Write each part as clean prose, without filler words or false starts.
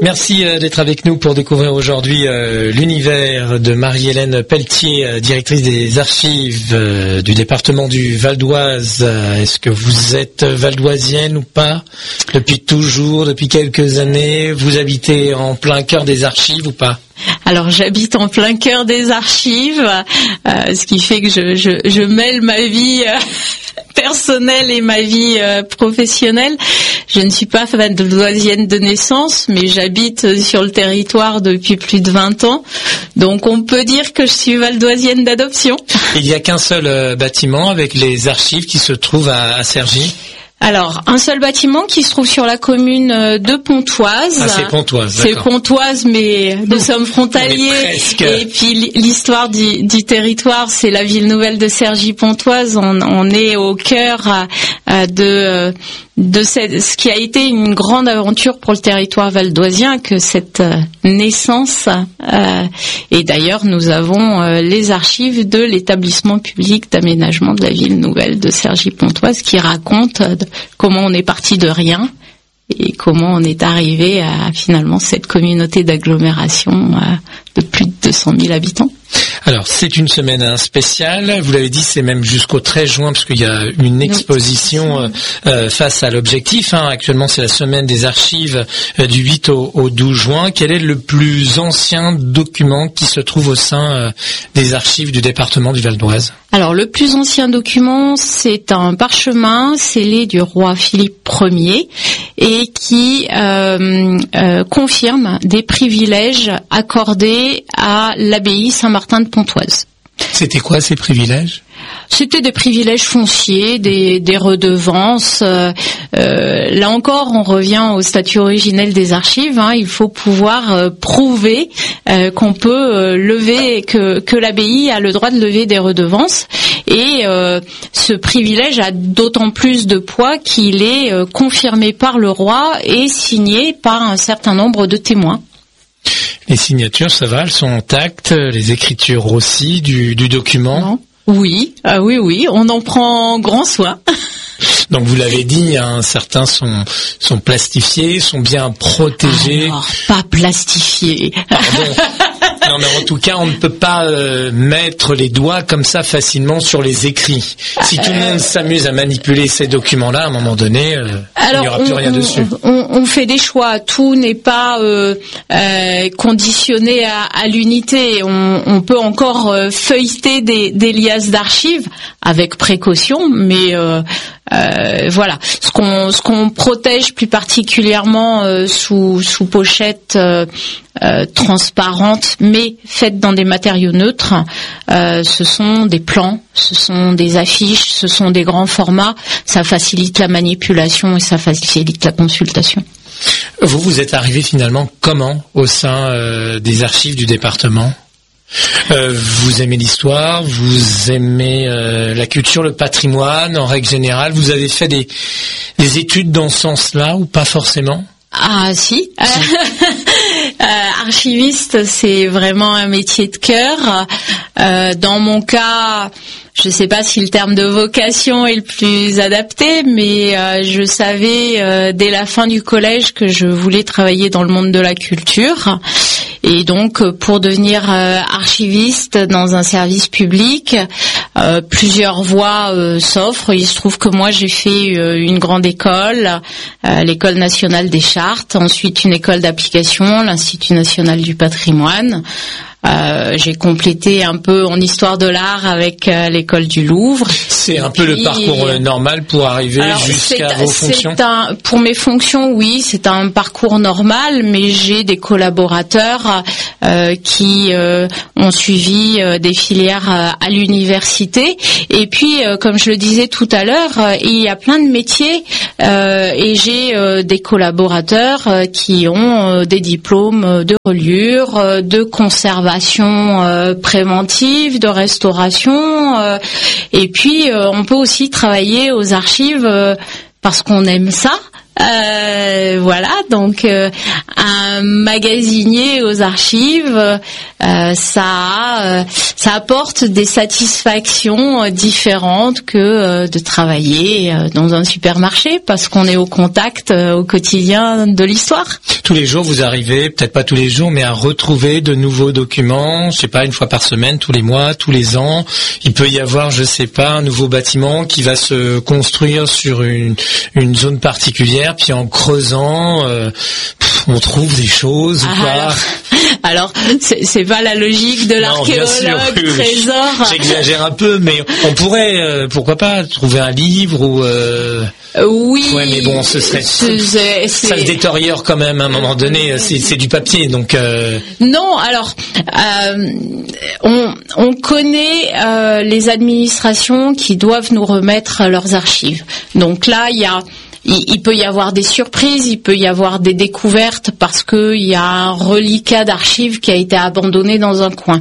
Merci d'être avec nous pour découvrir aujourd'hui l'univers de Marie-Hélène Pelletier, directrice des archives du département du Val d'Oise. Est-ce que vous êtes valdoisienne ou pas? Depuis toujours, depuis quelques années, vous habitez en plein cœur des archives ou pas? Alors j'habite en plein cœur des archives, ce qui fait que je mêle ma vie personnelle et ma vie professionnelle. Je ne suis pas valdoisienne de naissance, mais j'habite sur le territoire depuis plus de 20 ans. Donc on peut dire que je suis valdoisienne d'adoption. Il n'y a qu'un seul bâtiment avec les archives qui se trouve à Cergy? Alors, un seul bâtiment qui se trouve sur la commune de Pontoise. Ah, c'est Pontoise, d'accord. C'est Pontoise, mais nous sommes frontaliers. Et puis l'histoire du territoire, c'est la ville nouvelle de Cergy-Pontoise. On est au cœur de ce qui a été une grande aventure pour le territoire valdoisien, que cette naissance. Et d'ailleurs, nous avons les archives de l'établissement public d'aménagement de la ville nouvelle de Cergy-Pontoise qui racontent comment on est parti de rien et comment on est arrivé à finalement cette communauté d'agglomération de plus de 200 000 habitants. Alors, c'est une semaine spéciale. Vous l'avez dit, c'est même jusqu'au 13 juin, parce qu'il y a une exposition face à l'objectif. Actuellement, c'est la semaine des archives du 8 au 12 juin. Quel est le plus ancien document qui se trouve au sein des archives du département du Val d'Oise? Alors, le plus ancien document, c'est un parchemin scellé du roi Philippe Ier et qui confirme des privilèges accordés à l'abbaye Saint-Martin de Pontoise. C'était quoi ces privilèges? C'était des privilèges fonciers, des redevances. Là encore, on revient au statut originel des archives. Il faut pouvoir prouver qu'on peut lever, que l'abbaye a le droit de lever des redevances. Et ce privilège a d'autant plus de poids qu'il est confirmé par le roi et signé par un certain nombre de témoins. Les signatures, ça va, elles sont intactes, les écritures aussi du document? Non. Oui, oui, on en prend grand soin. Donc vous l'avez dit, certains sont plastifiés, sont bien protégés. Alors, pas plastifiés. Pardon. Non, mais en tout cas, on ne peut pas mettre les doigts comme ça facilement sur les écrits. Si tout le monde s'amuse à manipuler ces documents-là, à un moment donné, il n'y aura plus rien dessus. On fait des choix. Tout n'est pas conditionné à l'unité. On peut encore feuilleter des liasses d'archives avec précaution, mais voilà. Ce qu'on protège plus particulièrement sous pochette transparente, mais faite dans des matériaux neutres, ce sont des plans, ce sont des affiches, ce sont des grands formats. Ça facilite la manipulation et ça facilite la consultation. Vous êtes arrivé finalement comment au sein des archives du département? Vous aimez l'histoire, vous aimez la culture, le patrimoine en règle générale. Vous avez fait des études dans ce sens-là ou pas forcément? Ah si. Archiviste, c'est vraiment un métier de cœur. Dans mon cas, je ne sais pas si le terme de vocation est le plus adapté, mais je savais dès la fin du collège que je voulais travailler dans le monde de la culture. Et donc, pour devenir archiviste dans un service public, plusieurs voies s'offrent. Il se trouve que moi, j'ai fait une grande école, l'école nationale des chartes, ensuite une école d'application, l'Institut national du patrimoine. J'ai complété un peu en histoire de l'art avec l'école du Louvre. C'est un peu le parcours normal pour arriver jusqu'à vos fonctions? Pour mes fonctions, oui, c'est un parcours normal, mais j'ai des collaborateurs qui ont suivi des filières à l'université. Et puis, comme je le disais tout à l'heure, il y a plein de métiers et j'ai des collaborateurs qui ont des diplômes de reliure, de conservation préventive, de restauration, et puis on peut aussi travailler aux archives parce qu'on aime ça. Voilà, Donc un magasinier aux archives, ça apporte des satisfactions différentes que de travailler dans un supermarché, parce qu'on est au contact au quotidien de l'histoire. Tous les jours, vous arrivez, peut-être pas tous les jours, mais à retrouver de nouveaux documents, je sais pas, une fois par semaine, tous les mois, tous les ans. Il peut y avoir, je sais pas, un nouveau bâtiment qui va se construire sur une zone particulière, puis en creusant, on trouve des choses ou pas. Alors, c'est pas la logique de l'archéologue trésor. J'exagère un peu, mais on pourrait, pourquoi pas, trouver un livre ou... Oui. Ouais, mais bon, ça se détériore quand même à un moment donné. C'est du papier, donc. Non, alors on connaît les administrations qui doivent nous remettre leurs archives. Donc là, il peut y avoir des surprises, il peut y avoir des découvertes parce que il y a un reliquat d'archives qui a été abandonné dans un coin.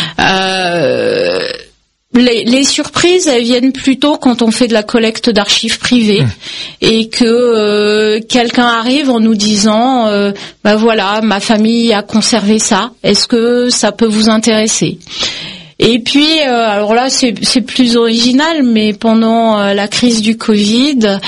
Les surprises, elles viennent plutôt quand on fait de la collecte d'archives privées et que quelqu'un arrive en nous disant voilà, ma famille a conservé ça, est-ce que ça peut vous intéresser? Et puis alors là c'est plus original, mais pendant la crise du Covid,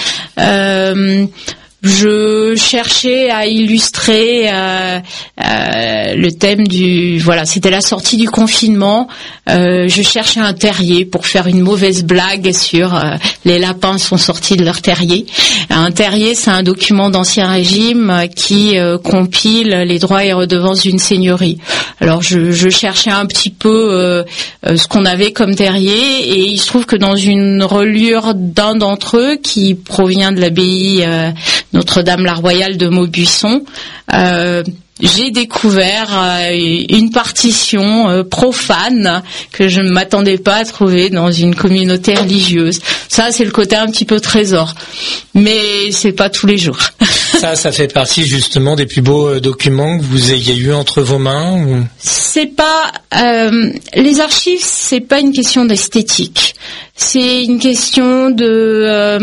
je cherchais à illustrer le thème c'était la sortie du confinement. Je cherchais un terrier pour faire une mauvaise blague sur les lapins sont sortis de leur terrier. Un terrier, c'est un document d'Ancien Régime qui compile les droits et redevances d'une seigneurie. Alors je cherchais un petit peu ce qu'on avait comme terrier, et il se trouve que dans une reliure d'un d'entre eux qui provient de l'abbaye Notre-Dame-la-Royale de Maubuisson, j'ai découvert une partition profane que je ne m'attendais pas à trouver dans une communauté religieuse. Ça, c'est le côté un petit peu trésor, mais c'est pas tous les jours. Ça fait partie justement des plus beaux documents que vous ayez eu entre vos mains ou... C'est pas les archives, c'est pas une question d'esthétique. C'est une question de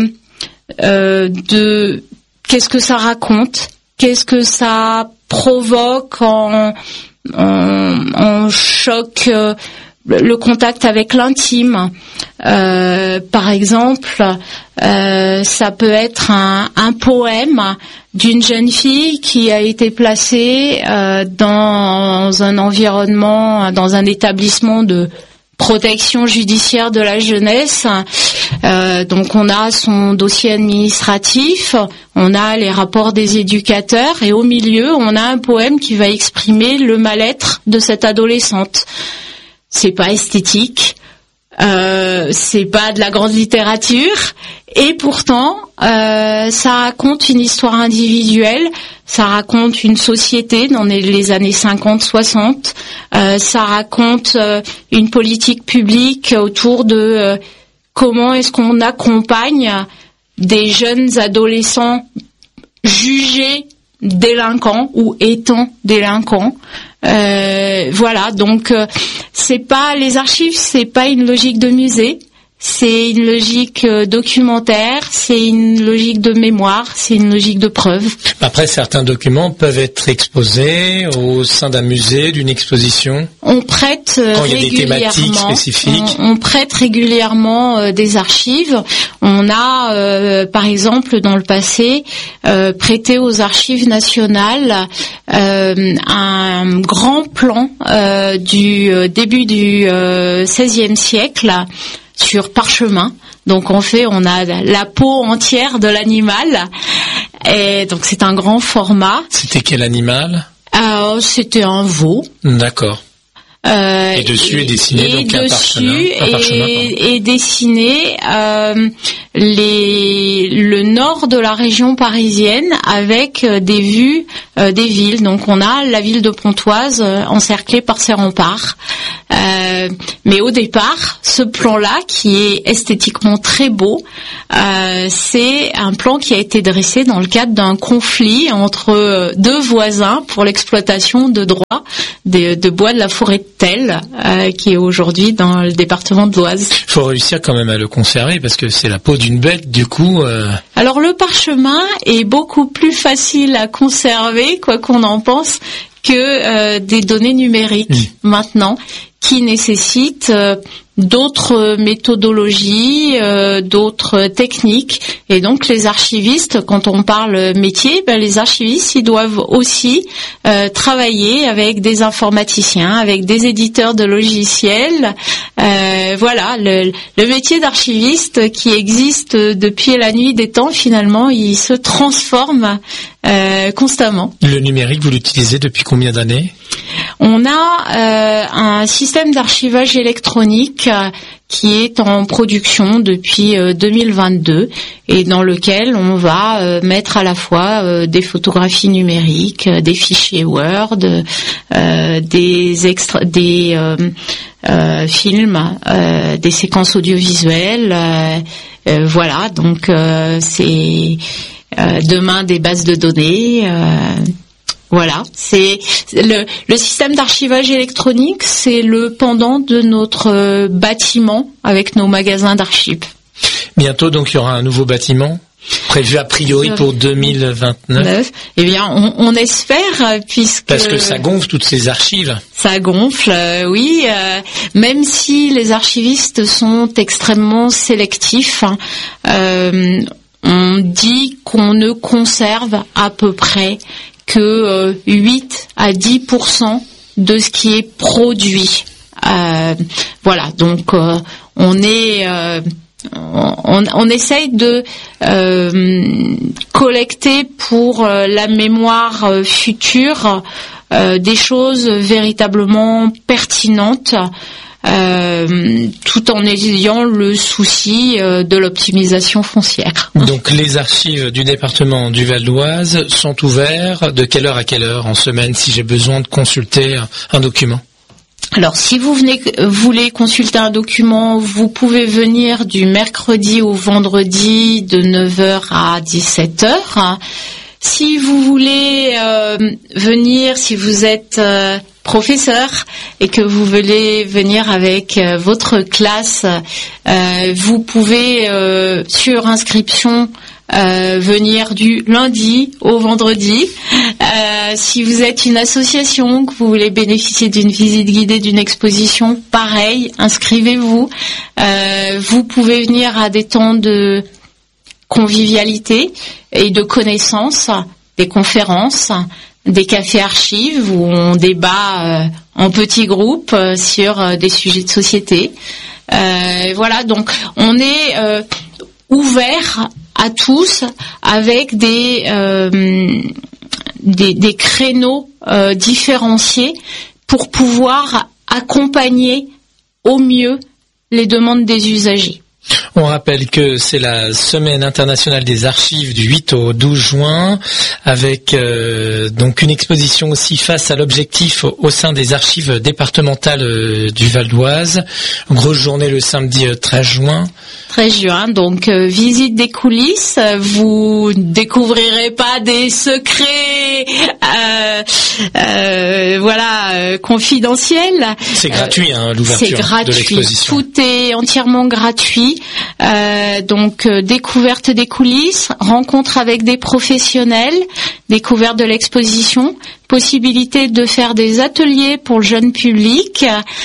qu'est-ce que ça raconte, qu'est-ce que ça provoque en choc, le contact avec l'intime. Par exemple, ça peut être un poème d'une jeune fille qui a été placée dans un environnement, dans un établissement de protection judiciaire de la jeunesse. Donc on a son dossier administratif, on a les rapports des éducateurs, et au milieu on a un poème qui va exprimer le mal-être de cette adolescente. C'est pas esthétique, c'est pas de la grande littérature, et pourtant ça raconte une histoire individuelle, ça raconte une société dans les années 50-60, ça raconte une politique publique autour de comment est-ce qu'on accompagne des jeunes adolescents jugés délinquants ou étant délinquants. Voilà, donc c'est pas les archives, c'est pas une logique de musée. C'est une logique documentaire, c'est une logique de mémoire, c'est une logique de preuve. Après, certains documents peuvent être exposés au sein d'un musée, d'une exposition. On prête quand il y a des thématiques spécifiques. On prête régulièrement des archives. On a, par exemple, dans le passé, prêté aux archives nationales un grand plan du début du XVIe siècle. Sur parchemin. Donc on a la peau entière de l'animal, et donc c'est un grand format. C'était quel animal? C'était un veau. D'accord. Et dessus est dessiné donc un parchemin. Et dessiné le nord de la région parisienne avec des vues des villes. Donc on a la ville de Pontoise encerclée par ses remparts. Mais au départ, ce plan-là, qui est esthétiquement très beau, c'est un plan qui a été dressé dans le cadre d'un conflit entre deux voisins pour l'exploitation de droits de bois de la forêt de Telle, qui est aujourd'hui dans le département de l'Oise. Il faut réussir quand même à le conserver parce que c'est la peau d'une bête, du coup. Alors le parchemin est beaucoup plus facile à conserver, quoi qu'on en pense, que des données numériques maintenant, qui nécessitent d'autres méthodologies, d'autres techniques. Et donc les archivistes, quand on parle métier, les archivistes, ils doivent aussi travailler avec des informaticiens, avec des éditeurs de logiciels. Voilà, le métier d'archiviste qui existe depuis la nuit des temps, finalement, il se transforme constamment. Le numérique, vous l'utilisez depuis combien d'années ? On a un système d'archivage électronique qui est en production depuis 2022 et dans lequel on va mettre à la fois des photographies numériques, des fichiers Word, des films, des séquences audiovisuelles. Voilà, donc c'est demain des bases de données. Voilà, c'est le système d'archivage électronique, c'est le pendant de notre bâtiment avec nos magasins d'archives. Bientôt, donc, il y aura un nouveau bâtiment prévu a priori pour 2029. Eh bien, on espère, puisque... Parce que ça gonfle toutes ces archives. Ça gonfle, oui. Même si les archivistes sont extrêmement sélectifs, on dit qu'on ne conserve à peu près que 8 à 10% de ce qui est produit. Voilà, donc on essaye de collecter pour la mémoire future des choses véritablement pertinentes, tout en ayant le souci de l'optimisation foncière. Donc les archives du département du Val d'Oise sont ouvertes de quelle heure à quelle heure en semaine si j'ai besoin de consulter un document ? Alors si vous voulez consulter un document, vous pouvez venir du mercredi au vendredi de 9h à 17h. Si vous voulez venir, si vous êtes professeur et que vous voulez venir avec votre classe, vous pouvez sur inscription venir du lundi au vendredi. Si vous êtes une association, que vous voulez bénéficier d'une visite guidée, d'une exposition, pareil, inscrivez-vous. Vous pouvez venir à des temps de convivialité et de connaissances, des conférences, des cafés archives où on débat en petits groupes sur des sujets de société. Voilà, donc on est ouvert à tous avec des créneaux différenciés pour pouvoir accompagner au mieux les demandes des usagers. On rappelle que c'est la semaine internationale des archives du 8 au 12 juin avec donc une exposition aussi face à l'objectif au sein des archives départementales du Val d'Oise. Grosse journée le samedi 13 juin. 13 juin, donc visite des coulisses. Vous découvrirez pas des secrets confidentiels. C'est gratuit l'ouverture de l'exposition. Tout est entièrement gratuit. Donc découverte des coulisses, rencontre avec des professionnels, découverte de l'exposition, possibilité de faire des ateliers pour le jeune public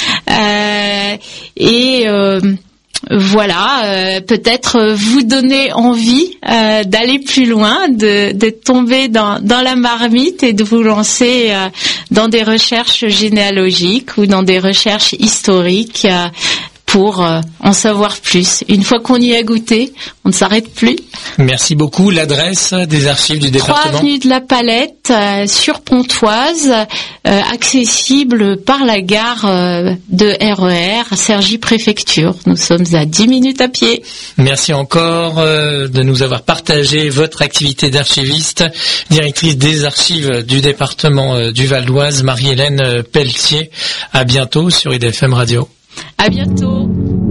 voilà, peut-être vous donner envie d'aller plus loin, de tomber dans la marmite et de vous lancer dans des recherches généalogiques ou dans des recherches historiques pour en savoir plus. Une fois qu'on y a goûté, on ne s'arrête plus. Merci beaucoup. L'adresse des archives du département? 3 avenue de la Palette, sur Pontoise, accessible par la gare de RER, Cergy Préfecture. Nous sommes à 10 minutes à pied. Merci encore de nous avoir partagé votre activité d'archiviste, directrice des archives du département du Val d'Oise, Marie-Hélène Pelletier. À bientôt sur IDFM Radio. À bientôt.